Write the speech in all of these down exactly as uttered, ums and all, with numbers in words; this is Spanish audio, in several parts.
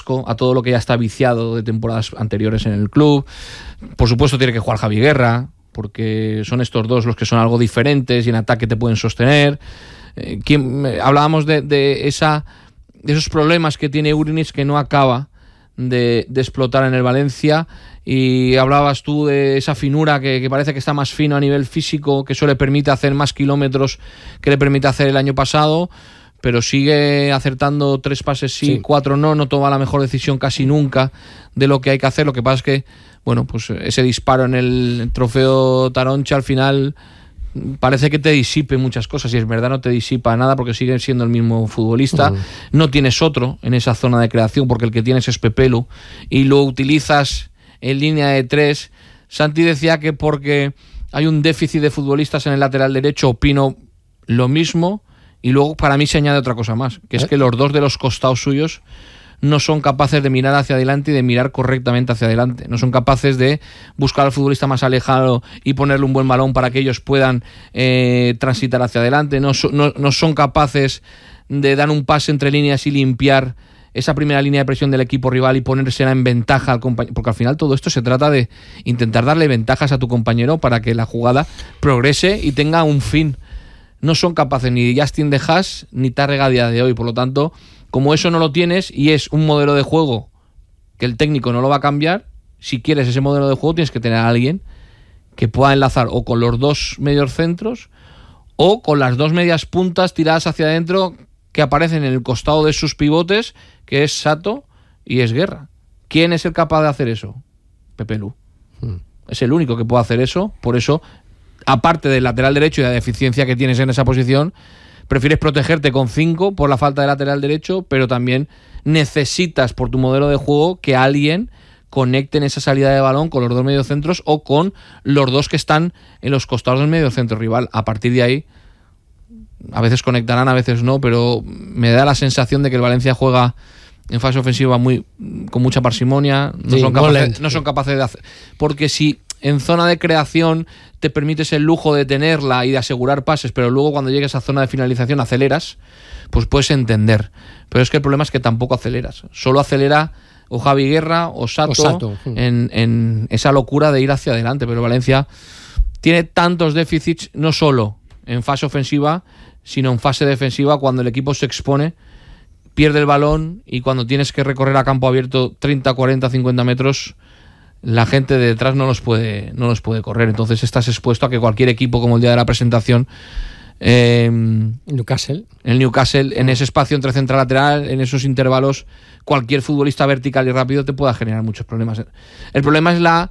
fresco a todo lo que ya está viciado de temporadas anteriores en el club. Por supuesto tiene que jugar Javi Guerra, porque son estos dos los que son algo diferentes y en ataque te pueden sostener. Eh, ¿quién, eh, hablábamos de, de, esa, de esos problemas que tiene Urinis que no acaba de, de explotar en el Valencia, y hablabas tú de esa finura que, que parece que está más fino a nivel físico, que eso le permite hacer más kilómetros que le permite hacer el año pasado, pero sigue acertando tres pases sí, sí, cuatro no, no toma la mejor decisión casi nunca de lo que hay que hacer. Lo que pasa es que, bueno, pues ese disparo en el trofeo Taroncha al final parece que te disipe muchas cosas, y es verdad, no te disipa nada porque sigue siendo el mismo futbolista. Uh-huh. No tienes otro en esa zona de creación porque el que tienes es Pepelu y lo utilizas en línea de tres. Santi decía que porque hay un déficit de futbolistas en el lateral derecho, opino lo mismo, y luego para mí se añade otra cosa más, que es ¿Eh? que los dos de los costados suyos no son capaces de mirar hacia adelante y de mirar correctamente hacia adelante. No son capaces de buscar al futbolista más alejado y ponerle un buen balón para que ellos puedan eh, transitar hacia adelante. No, so, no, no son capaces de dar un pase entre líneas y limpiar esa primera línea de presión del equipo rival y ponérsela en ventaja al compañero. Porque al final todo esto se trata de intentar darle ventajas a tu compañero para que la jugada progrese y tenga un fin. No son capaces ni Justin de Haas ni Tárrega a día de hoy. Por lo tanto, como eso no lo tienes y es un modelo de juego que el técnico no lo va a cambiar, si quieres ese modelo de juego tienes que tener a alguien que pueda enlazar o con los dos medios centros o con las dos medias puntas tiradas hacia adentro que aparecen en el costado de sus pivotes, que es Sato y es Guerra. ¿Quién es el capaz de hacer eso? Pepelu. Hmm. Es el único que puede hacer eso. Por eso, aparte del lateral derecho y la deficiencia que tienes en esa posición, prefieres protegerte con cinco por la falta de lateral derecho, pero también necesitas por tu modelo de juego que alguien conecte en esa salida de balón con los dos mediocentros o con los dos que están en los costados del mediocentro rival. A partir de ahí, a veces conectarán, a veces no, pero me da la sensación de que el Valencia juega en fase ofensiva muy con mucha parsimonia. No, sí, son, capaces, no son capaces de hacer. Porque si en zona de creación te permites el lujo de tenerla y de asegurar pases, pero luego cuando llegues a zona de finalización aceleras, pues puedes entender. Pero es que el problema es que tampoco aceleras. Solo acelera o Javi Guerra o Sato, o Sato. En, en esa locura de ir hacia adelante. Pero Valencia tiene tantos déficits, no solo en fase ofensiva, sino en fase defensiva, cuando el equipo se expone, pierde el balón, y cuando tienes que recorrer a campo abierto treinta, cuarenta, cincuenta metros, la gente de detrás no los puede, no los puede correr. Entonces estás expuesto a que cualquier equipo, como el día de la presentación, eh, Newcastle, el Newcastle, en ese espacio entre central lateral, en esos intervalos, cualquier futbolista vertical y rápido te pueda generar muchos problemas. El problema es la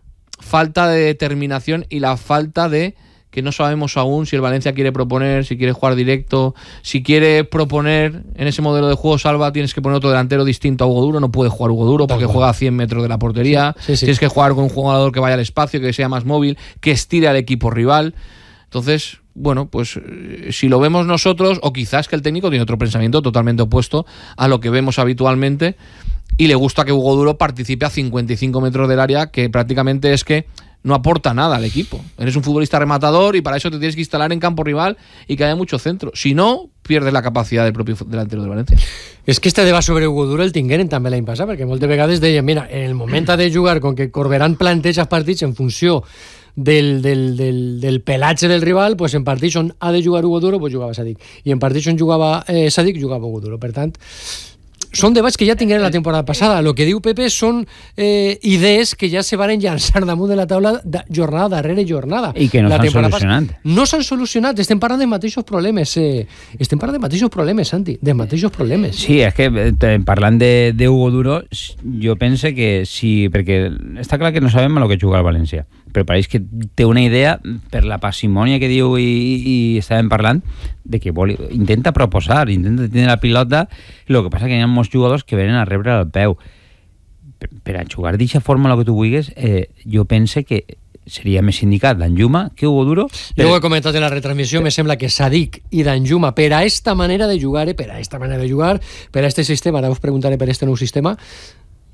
falta de determinación y la falta de que no sabemos aún si el Valencia quiere proponer, si quiere jugar directo, si quiere proponer en ese modelo de juego. Salva, tienes que poner otro delantero distinto a Hugo Duro, no puede jugar Hugo Duro porque juega a cien metros de la portería. Sí, sí, sí. Tienes que jugar con un jugador que vaya al espacio, que sea más móvil, que estire al equipo rival. Entonces, bueno, pues si lo vemos nosotros, o quizás que el técnico tiene otro pensamiento totalmente opuesto a lo que vemos habitualmente y le gusta que Hugo Duro participe a cincuenta y cinco metros del área, que prácticamente es que no aporta nada al equipo. Eres un futbolista rematador y para eso te tienes que instalar en campo rival y que haya mucho centro. Si no, pierdes la capacidad del propio delantero del Valencia. És que este debat sobre Hugo Duro el tingueren també l'any passat, perquè moltes vegades deien, mira, en el moment de jugar, com que Corberán planteja els partits en funció del, del, del, del pelatge del rival, pues en partits on ha de jugar Hugo Duro, pues jugava Sadik. I en partits on jugava eh, Sadik, jugava Hugo Duro. Per tant, són debats que ja tingueren la temporada passada. El que diu Pepe són eh, idees que ja se van llançar damunt de la taula de jornada darrere jornada. I que no s'han solucionat. Pas... No s'han solucionat. Estem parlant de mateixos problemes. Eh. Estem parlant de mateixos problemes, Santi. De mateixos problemes. Sí, és que eh, parlant de, de Hugo Duro, jo pense que sí, perquè està clar que no sabem a lo que juga el València, però pareix que té una idea, per la parsimònia que diu i, i estàvem parlant, de que vol, intenta proposar, intenta tenir la pilota. El que passa que hi ha molts jugadors que venen a rebre al peu. Per, per a jugar d'aquesta forma el que tu vulguis, eh, jo pense que seria més indicat Danjuma que Hugo Duro. Jo ho he comentat en la retransmissió, me sembla que Sadik i Danjuma, per a esta manera de jugar, per a esta manera de jugar, per a este sistema, ara us preguntaré per este nou sistema,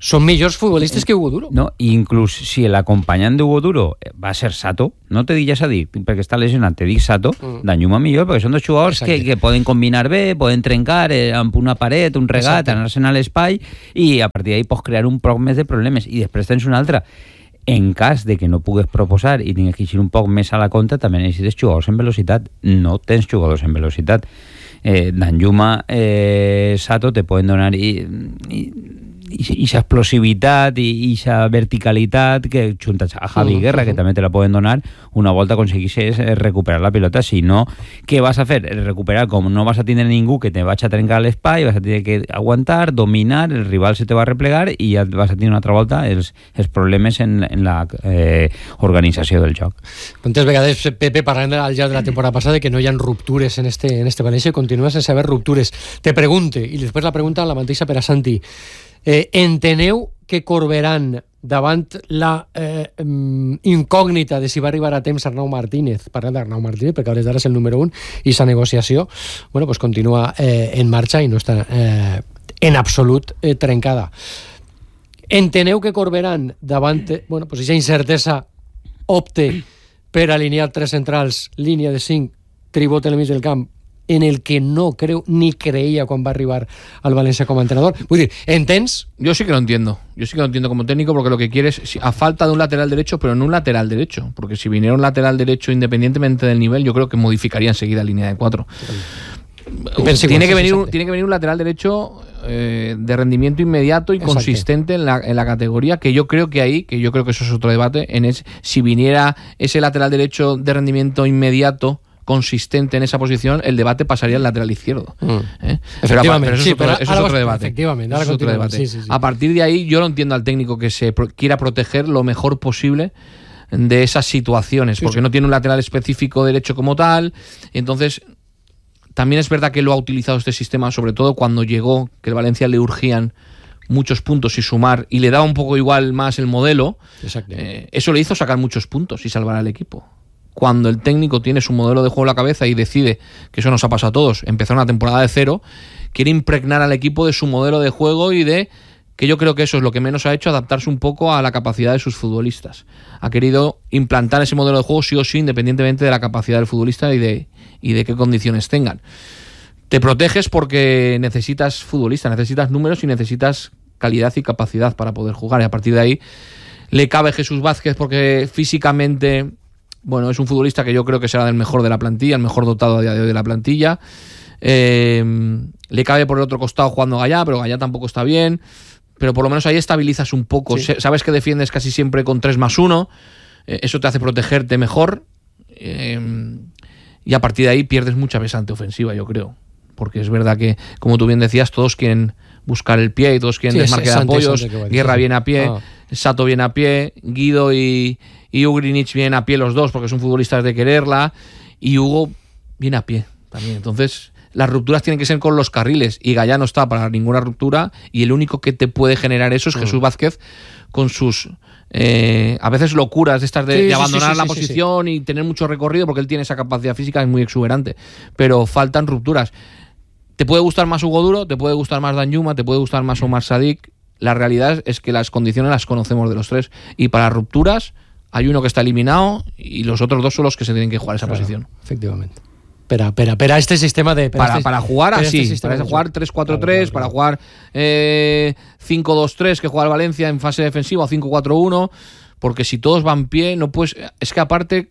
són millors futbolistes que Hugo Duro. No, inclús si l'acompanyant d'Hugo Duro va ser Sato, no te dic ja s'ha dit, perquè està lesionat, te dic Sato, mm. Danjuma millor, perquè són dos jugadors que, que poden combinar bé, poden trencar eh, amb una paret, un regat, anar-se'n a l'espai, i a partir d'ahí pots crear un poc més de problemes. I després tens una altra. En cas de que no pugues proposar i tingues que eixir un poc més a la compta, també necessites jugadors en velocitat. No tens jugadors en velocitat. Eh, Danjuma, eh, Sato te poden donar i, i i esa explosivitat i esa verticalitat que juntas a Javi Guerra, uh -huh. que també te la poden donar, una volta aconseguissis recuperar la pilota. Si no, què vas a fer? Recuperar, com no vas a tindre ningú que te vagi a trencar l'espai, vas a tenir que aguantar, dominar, el rival se te va a replegar i ja vas a tenir una altra volta els, els problemes en, en la eh, organització del joc. Quantes vegades, Pepe, parlant al llarg de la temporada passada que no hi ha ruptures en este, en este València, continua sense haver ruptures. Te pregunte, i després la pregunta la mateixa per a Santi, Eh, enteneu que Corberán, davant la eh, incògnita de si va arribar a temps Arnau Martínez, parlem d'Arnau Martínez perquè ara és el número un i sa negociació bueno, pues continua eh, en marxa i no està eh, en absolut eh, trencada. Enteneu que Corberán, davant bueno, pues aquesta incertesa, opte per alinear tres centrals, línia de cinc, tribot en el mig del camp, en el que no creo ni creía cuando va a arribar al Valencia como entrenador. Voy a decir, ¿entens? Yo sí que lo entiendo. Yo sí que lo entiendo como técnico, porque lo que quiere es, a falta de un lateral derecho, pero no un lateral derecho. Porque si viniera un lateral derecho, independientemente del nivel, yo creo que modificaría enseguida la línea de cuatro. Tiene que, venir un, tiene que venir un lateral derecho eh, de rendimiento inmediato y Exacto. consistente en la, en la categoría, que yo creo que ahí, que yo creo que eso es otro debate, en es, si viniera ese lateral derecho de rendimiento inmediato consistente en esa posición, el debate pasaría al lateral izquierdo. Mm. ¿Eh? Efectivamente, pero, pero eso es sí, otro, pero eso es otro debate. Efectivamente, eso es otro debate. Sí, sí, sí. A partir de ahí, yo lo entiendo al técnico que se pro- quiera proteger lo mejor posible de esas situaciones, sí, porque sí. no tiene un lateral específico derecho como tal. Entonces, también es verdad que lo ha utilizado este sistema, sobre todo cuando llegó, que el Valencia le urgían muchos puntos y sumar, y le daba un poco igual más el modelo. Eh, eso le hizo sacar muchos puntos y salvar al equipo. Cuando el técnico tiene su modelo de juego en la cabeza y decide, que eso nos ha pasado a todos, empezar una temporada de cero, quiere impregnar al equipo de su modelo de juego y de, que yo creo que eso es lo que menos ha hecho, adaptarse un poco a la capacidad de sus futbolistas. Ha querido implantar ese modelo de juego sí o sí, independientemente de la capacidad del futbolista y de, y de qué condiciones tengan. Te proteges porque necesitas futbolistas, necesitas números y necesitas calidad y capacidad para poder jugar, y a partir de ahí le cabe Jesús Vázquez porque físicamente... Bueno, es un futbolista que yo creo que será el mejor de la plantilla, el mejor dotado a día de hoy de la plantilla. Eh, le cabe por el otro costado jugando Gallá, pero Gallá tampoco está bien. Pero por lo menos ahí estabilizas un poco. Sí. Sabes que defiendes casi siempre con tres más uno. Eh, eso te hace protegerte mejor. Eh, y a partir de ahí pierdes mucha pesante ofensiva, yo creo. Porque es verdad que, como tú bien decías, todos quieren buscar el pie y todos quieren sí, desmarque de apoyos. Guerra viene a pie, ah. Sato viene a pie, Guido y... y Ugrinic vienen a pie los dos porque son futbolistas de quererla, y Hugo viene a pie también. Entonces las rupturas tienen que ser con los carriles, y Gallá no está para ninguna ruptura, y el único que te puede generar eso es Jesús Vázquez con sus eh, a veces locuras de estas de, sí, de abandonar sí, sí, la sí, posición sí, sí. y tener mucho recorrido, porque él tiene esa capacidad física, es muy exuberante, pero faltan rupturas. Te puede gustar más Hugo Duro, te puede gustar más Danjuma, te puede gustar más Omar Sadik. La realidad es que las condiciones las conocemos de los tres, y para rupturas hay uno que está eliminado y los otros dos son los que se tienen que jugar esa claro, posición. Efectivamente. Pero, pero, pero este sistema de... Para, este, para jugar así, este para jugar tres cuatro tres, claro, claro, claro. para jugar eh, cinco dos tres que juega el Valencia en fase defensiva, o cinco cuatro uno, porque si todos van pie, no puedes... Es que aparte,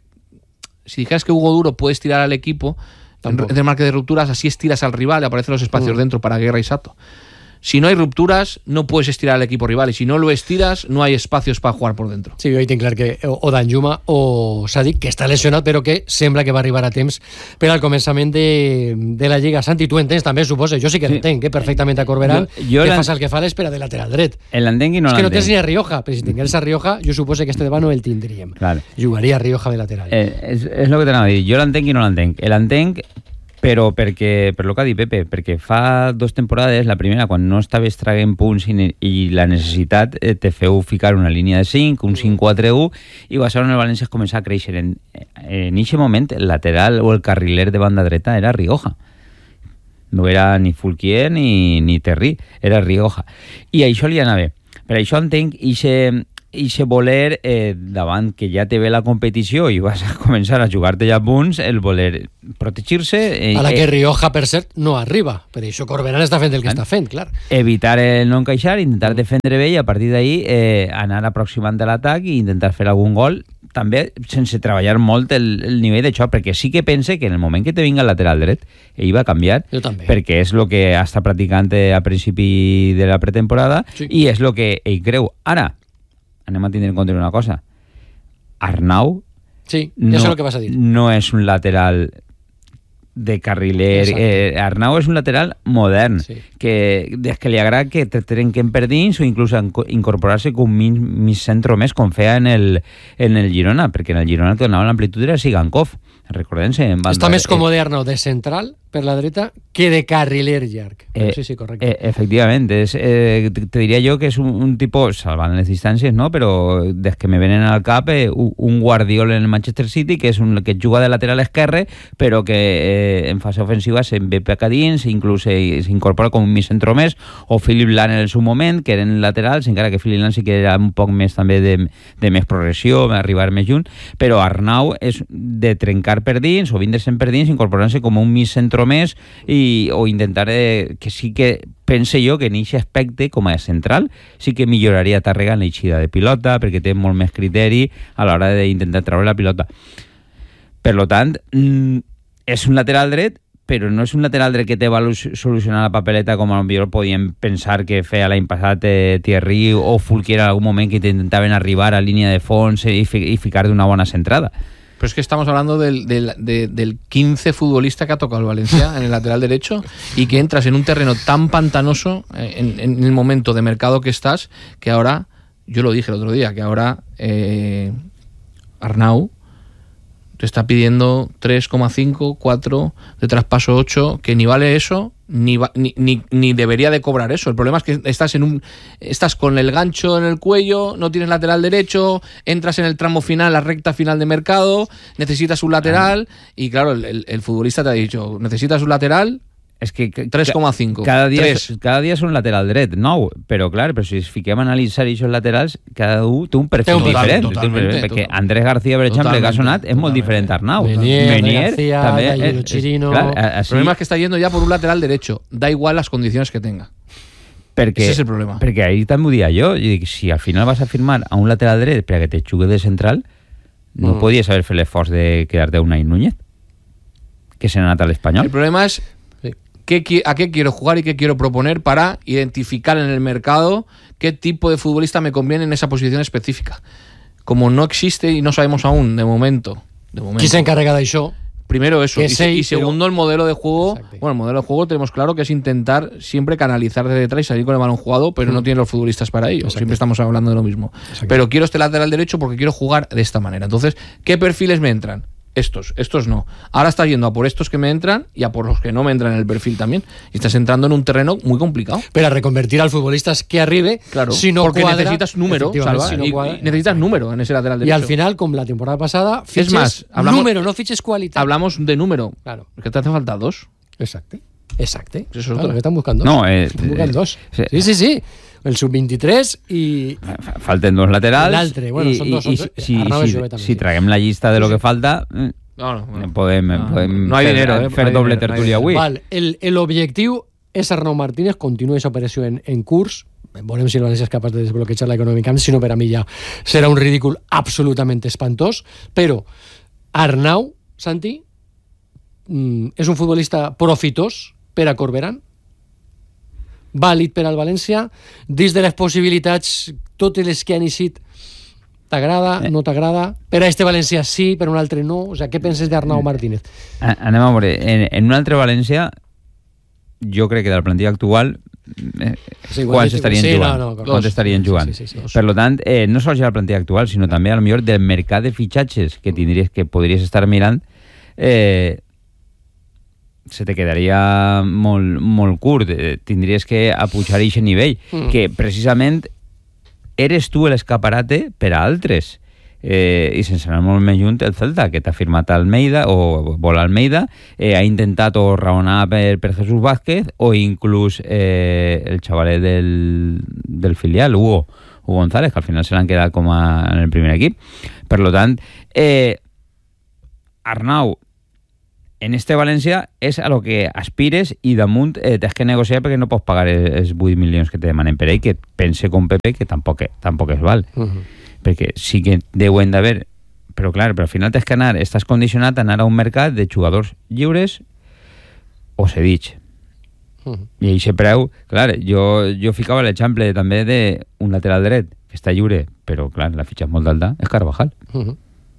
si dijeras que Hugo Duro puede estirar al equipo, Tampoco. en el marque de rupturas, así estiras al rival y aparecen los espacios mm. dentro para Guerra y Sato. Si no hay rupturas, no puedes estirar al equipo rival, y si no lo estiras, no hay espacios para jugar por dentro. Sí, hoy tinc clar que o Danjuma o Sadik, que està lesionat, però que sembla que va arribar a temps per al començament de, de la Lliga. Santi, tu entens també, suposo? Jo sí que l'entenc, sí. que perfectament a Corberán, jo, jo que fas el que fa l'espera de lateral dret. L'entenc i no l'entenc. És que no tens ni a Rioja, però si tingués a Rioja, jo suposo que este debat no el tindríem. Claro. Jugaria a Rioja de lateral. Eh, és, és el que t'anava a dir. Jo l'entenc i no l'entenc. L'entenc però perquè, per lo que ha dit Pepe, perquè fa dos temporades, la primera, quan no estaves traient punts i, i la necessitat eh, te feu ficar una línia de cinc, un cinc quatre u, i va ser on el València es començar a créixer. En aquest moment, el lateral o el carriler de banda dreta era Rioja. No era ni Fulquier ni, ni Terry, era Rioja. I això li anava bé. Per això entenc ixe, ixe voler, eh, davant que ja te ve la competició i vas a començar a jugar-te ja punts, el voler protegir-se... Eh, a la que eh, Rioja, per cert, no arriba. Per això Corberán està fent el que està fent, clar. Evitar el no encaixar, intentar defendre bé i a partir d'ahí eh, anar aproximant a l'atac i intentar fer algun gol, també sense treballar molt el, el nivell de xoc, perquè sí que pense que en el moment que te vinga el lateral dret ell va canviar, perquè és el que està practicant a principi de la pretemporada, sí. I és el que ell creu. Ara, anem a tindre en compte una cosa. Arnau sí, no, eso es lo que vas a dir. No és un lateral de carriler. Eh, Arnau és un lateral modern, sí. que des que li agrada que te trenquen per dins o inclús incorporar-se com un mig centro més, com feia en el, en el Girona, perquè en el Girona que donava l'amplitud era Sigankov. Recordem-se. Està més còmode Arnau de central per la dreta que de carriler llarg. Eh, sí, sí, correcte. Eh, efectivament. És, eh, te diria jo que és un, un tipus, salvant les distàncies, no? Però des que me venen al cap eh, un Guardiola en el Manchester City, que és un que juga de lateral esquerre, però que eh, en fase ofensiva se'n ve peca dins, inclús s'incorpora com un mig centro més, o Philip Lahm en el seu moment, que eren laterals, encara que Philip Lahm sí que era un poc més també de, de més progressió, arribar més junt, però Arnau és de trencar per dins o vindre-se'n per dins, incorporant-se com un mig centro més i, o intentar eh, que sí que pense jo que en aquest aspecte com a central sí que milloraria Tàrrega en l'eixida de pilota perquè té molt més criteri a l'hora d'intentar treure la pilota. Per lo tant, és un lateral dret, però no és un lateral dret que té va solucionar la papeleta com potser podíem pensar que feia l'any passat eh, Thierry o Fulquier en algun moment que intentaven arribar a línia de fons i, i ficar d'una bona centrada. Pero es que estamos hablando del, del, de, del quince futbolista que ha tocado el Valencia en el lateral derecho y que entras en un terreno tan pantanoso en, en el momento de mercado que estás, que ahora, yo lo dije el otro día, que ahora eh, Arnau te está pidiendo tres coma cinco, cuatro de traspaso ocho, que ni vale eso, ni, va, ni, ni, ni debería de cobrar eso. El problema es que estás en un estás con el gancho en el cuello, no tienes lateral derecho, entras en el tramo final, la recta final de mercado, necesitas un lateral, y claro, el, el, el futbolista te ha dicho, necesitas un lateral, és que tres coma cinco. Cada dia, és, cada dia és un lateral dret, nou, però clar, però si es fiquem a analitzar aquests laterals, cada un té un perfil total, diferent. Totalment, total, perquè Andrés García, per exemple, que ha sonat, és molt diferent a Arnau. Menier, Menier García, també, Darío Chirino... Clar, así, el problema es que está yendo ya por un lateral derecho. Da igual las condiciones que tenga. Perquè, Ese es el problema. Perquè ahir també ho dia jo, i dic, si al final vas a firmar a un lateral dret perquè te jugue de central, no mm. podies haver fet l'esforç de quedar-te a Unai Núñez, que se n'ha anat a l'Espanyol. El problema es ¿Qué, a qué quiero jugar y qué quiero proponer para identificar en el mercado qué tipo de futbolista me conviene en esa posición específica. Como no existe y no sabemos aún, de momento. De momento. ¿Quién se encarga de eso? Primero eso. Y, seis, y segundo, pero... el modelo de juego. Exacto. Bueno, el modelo de juego tenemos claro que es intentar siempre canalizar de detrás y salir con el balón jugado, pero mm. no tienen los futbolistas para ello. Exacto. Siempre estamos hablando de lo mismo. Exacto. Pero quiero este lateral derecho porque quiero jugar de esta manera. Entonces, ¿qué perfiles me entran? Estos, estos no. Ahora estás yendo a por estos que me entran y a por los que no me entran en el perfil también. Y estás entrando en un terreno muy complicado. Pero a reconvertir al futbolista es que arribe, claro, si no porque cuadra, necesitas número, Salva, si no y, cuadra, y necesitas número en ese lateral derecho. Y al final, como la temporada pasada, fiches es más, hablamos, número, no fiches cualidad. Hablamos de número. Claro. Que te hace falta dos. Exacto. Exacto. Eso es claro, otro. que están buscando. No, eh, están buscando eh, dos. Sí, sí, sí. sí. El sub veintitrés i... Falten dos laterals. L'altre, bueno, i, són dos. I, Són... si, Arnau si, també, si traguem la llista de lo que falta... No, no, bueno. Podem, no, podem no hay fer, dinero, eh? fer hay doble dinero, tertúlia avui. Val, el, el objectiu és Arnau Martínez, continua aquesta operació en, en curs, veurem si el València és capaç de desbloquejar-la econòmicament, si no per a mi ja serà un ridícul absolutament espantós, però Arnau, Santi, mm, és un futbolista profitós per a Corberán, vàlid per al València, dins de les possibilitats, totes les que han eixit, t'agrada, eh. no t'agrada, per a este València sí, per a un altre no, o sea, què penses d'Arnau Martínez? Anem a veure, en, en un altre València jo crec que de la plantilla actual eh, sí, quants estarien sí, jugant, no, no, quants estarien jugant. Sí, sí, sí, sí. Per tant, eh, no sols ja la plantilla actual, sinó també a lo millor del mercat de fitxatges que tindries, que podries estar mirant, eh, se te quedaria molt, molt curt, eh, tindries que apujar a aquest nivell, mm. que precisament eres tu l'escaparate per a altres. eh, i sense anar molt més lluny el Celta, que t'ha firmat Almeida o vol Almeida, eh, ha intentat o raonar per, per Jesús Vázquez o inclús eh, el xavalet del, del filial, Hugo, Hugo González, que al final se l'han quedat com a, en el primer equip. Per lo tant, eh, Arnau, en este València és a lo que aspires i damunt eh, t'has que negociar perquè no pots pagar els vuit milions que te demanen per ell, que pense com Pepe que tampoc, tampoc es val. Uh-huh. Perquè sí que deuen d'haver, però clar, però al final t'has que anar, estàs condicionat a anar a un mercat de jugadors lliures o cedits. Uh-huh. I aquest preu, clar, jo, jo ficava l'exemple també d'un lateral dret que està lliure, però clar, la fitxa és molt alta, és Carvajal. Uh-huh.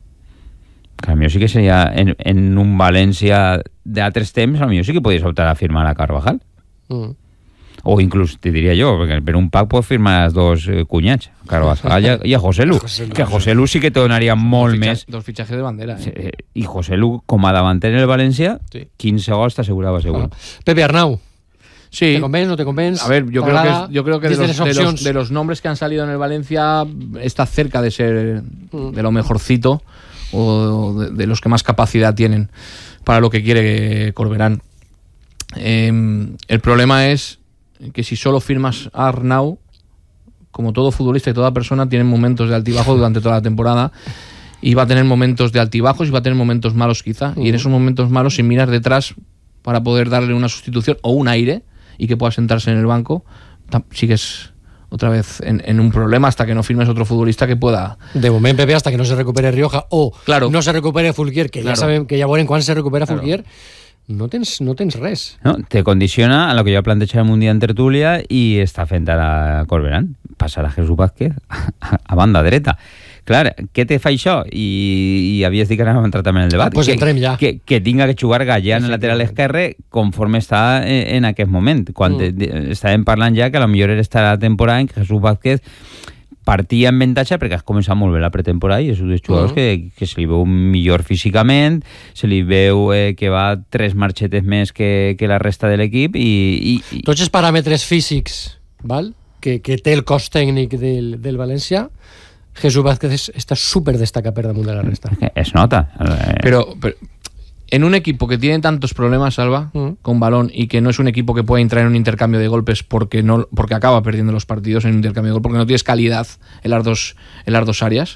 A mi sí que seria en, en un València d'altres temps, a mi sí que podies optar a firmar a Carvajal. Mm. O inclús, te diria jo, perquè per un pack pots firmar els dos eh, cunyats, Carvajal i a, i a José Lu, que a José Lu sí que te donaria molt fitxa, més. Dos fitxatges de bandera. Eh? I José Lu, com a davanter en el València, sí. quinze gols t'assegurava segur. Ah. Pepe Arnau. Sí. ¿Te convence o no te convence? A ver, yo creo que, es, yo creo que de los, de, los, de los nombres que han salido en el Valencia está cerca de ser mm. de lo mejorcito o de, de los que más capacidad tienen para lo que quiere Corberán. Eh, el problema es que si solo firmas a Arnau, como todo futbolista y toda persona, tienen momentos de altibajo durante toda la temporada y va a tener momentos de altibajos y va a tener momentos malos quizá, mm. y en esos momentos malos, si miras detrás para poder darle una sustitución o un aire y que pueda sentarse en el banco, sigues otra vez en, en un problema hasta que no firmes otro futbolista que pueda... De moment, Pepe, hasta que no se recupere Rioja o claro. no se recupere Fulquier, que claro. ja sabem que ja veurem quan se recupera claro. Fulquier, no tens, no tens res. No, te condiciona a lo que jo plantejava un dia en tertúlia i està fent ara Corberán, passar a Jesús Vázquez a, a banda dreta. Clar, què te fa això? I, i havies dit que anàvem a entrar també en el debat. Ah, pues que, entrem ja. Que, que tinga que jugar Gallà en el lateral esquerre conforme està en, en aquest moment. Quan mm. de, estàvem parlant ja que a lo millor era esta temporada en que Jesús Vázquez partia en avantatge perquè has començat molt bé la pretemporada i és un dels jugadors mm. que, que se li veu millor físicament, se li veu eh, que va tres marxetes més que, que la resta de l'equip i, i, i... Tots els paràmetres físics, val? Que, que té el cos tècnic del, del València, Jesús Vázquez está súper destaca per damunt de la resta. Es nota. Pero, pero en un equipo que tiene tantos problemas, Salva, mm. con balón, y que no es un equipo que pueda entrar en un intercambio de golpes porque no porque acaba perdiendo los partidos en un intercambio de golpes, porque no tienes calidad en las dos, en las dos áreas,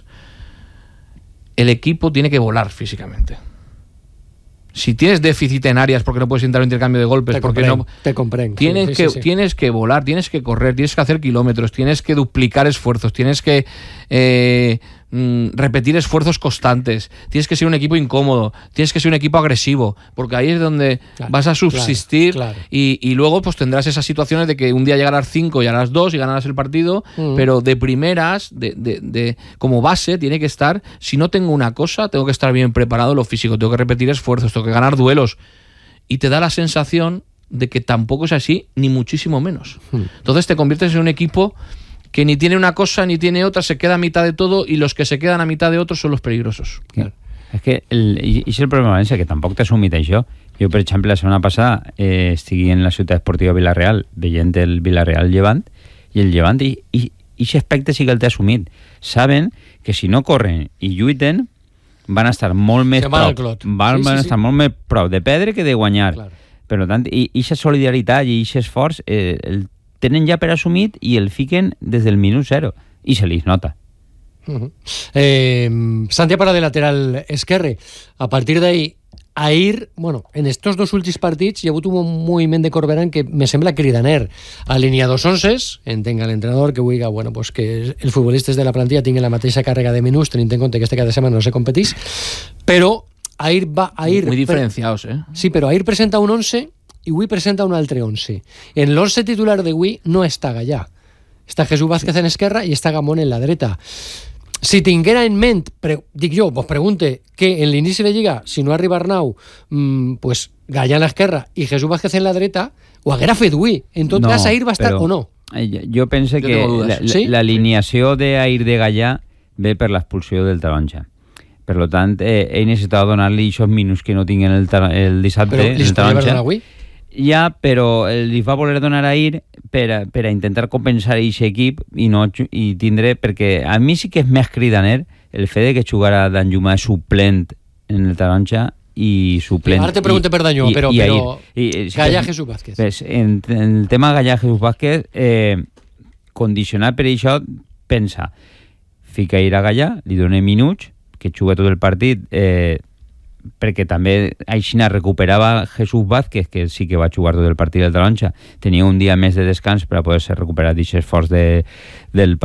el equipo tiene que volar físicamente. Si tienes déficit en áreas porque no puedes entrar en un intercambio de golpes, te porque comprendo, no te comprendo. Tienes, sí, que, sí, sí. tienes que volar, tienes que correr, tienes que hacer kilómetros, tienes que duplicar esfuerzos, tienes que eh, mm, repetir esfuerzos constantes, tienes que ser un equipo incómodo, tienes que ser un equipo agresivo, porque ahí es donde claro, vas a subsistir claro, claro. Y, y luego pues tendrás esas situaciones de que un día llegarás cinco y harás dos y ganarás el partido, mm. pero de primeras, de, de, de, como base, tiene que estar, si no tengo una cosa, tengo que estar bien preparado en lo físico, tengo que repetir esfuerzos, tengo que ganar duelos, y te da la sensación de que tampoco es así, ni muchísimo menos. Mm. Entonces te conviertes en un equipo que ni tiene una cosa ni tiene otra, se queda a mitad de todo y los que se quedan a mitad de otros son los peligrosos. Claro. És que el, i és el problema de València, que tampoc t'ha assumit això. Jo, per exemple, la setmana passada eh, estigui en la ciutat esportiva Villarreal veient el Villarreal Llevant i el Llevant i aquest aspecte sí que el té assumit. Saben que si no corren i lluiten van estar molt més prop van, sí, van sí, estar sí. molt més prop de perdre que de guanyar. Claro. Per tant, i aquesta solidaritat i aquest esforç eh, el tenen ja per assumit i el fiquen des del minut zero i se li nota. Uh-huh. eh, Santi para de lateral esquerre. A partir d'ahí, ahir, bueno, en estos dos últims partits hi ha hagut un moviment de Corberán que me sembla cridaner. Alinea dos onces, entenga l'entrenador que vulgui, bueno, pues que els futbolistes de la plantilla tinguin la mateixa càrrega de minuts, tenint en compte que este cada setmana no se competís, però ahir va... Ahir, muy diferenciados, eh? Sí, però ahir presenta un once i avui presenta un altre once. En l'once titular d'avui no està Gallà. Està Jesús Vázquez en esquerra i està Gamón en la dreta. Si tinguera en ment, pre, dic jo, vos pregunte que en l'inici de Lliga, si no arriba Arnau, mmm, pues Gallà en l'esquerra i Jesús Vázquez en la dreta, ho haguera fet avui. En tot no, cas, ahir va estar però, o no? Jo pense que l'alineació ¿Sí? d'ahir de Gallà ve per l'expulsió del taronja. Per tant, eh, he necessitat donar-li aquests minuts que no tinguen el, el dissabte. Però li es podria donar avui? Ja, però li va voler donar ahir per a, per a intentar compensar aquest equip i, no, i tindre, perquè a mi sí que és més cridaner el fet de que jugara Danjuma suplent en el Taronja i suplent... Ara te pregunto per Danjuma, però, i, però i, i, Gallà Jesús Vázquez. Pues, en, en el tema Gallà Jesús Vázquez, eh, condicionat per això, pensa, fica ir a Gallà, li dona minuts, que juga tot el partit, eh, perquè també Aixina recuperava Jesús Vázquez, que sí que va jugar tot el partit del Taronja, tenia un dia més de descans per a poder ser recuperat d'aquest esforç de, del